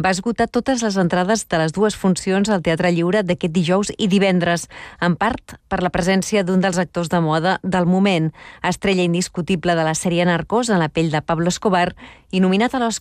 va esgotar totes les entrades de les dues funcions al Teatre Lliure d'aquest dijous i divendres, en part per la presència d'un dels actors de moda del moment, estrella indiscutible de la sèrie Narcos en la pell de Pablo Escobar i nominat a l'Oscar